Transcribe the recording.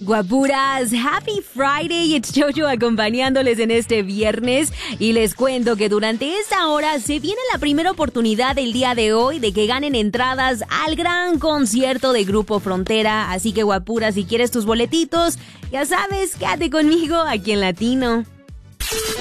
Guapuras, Happy Friday, it's Jojo acompañándoles en este viernes y les cuento que durante esta hora se viene la primera oportunidad del día de hoy de que ganen entradas al gran concierto de Grupo Frontera, así que guapuras, si quieres tus boletitos, ya sabes, quédate conmigo aquí en Latino.